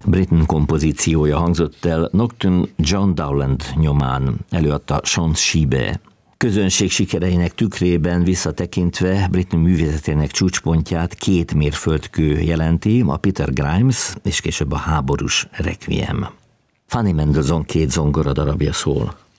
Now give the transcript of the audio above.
Britten kompozíciója hangzott el Nocturne John Dowland nyomán, előadta Sean Shibe. Közönség sikereinek tükrében visszatekintve Britney művészetének csúcspontját 2 mérföldkő jelenti, a Peter Grimes és később a háborús Requiem. Fanny Mendelssohn 2 zongoradarabja szól.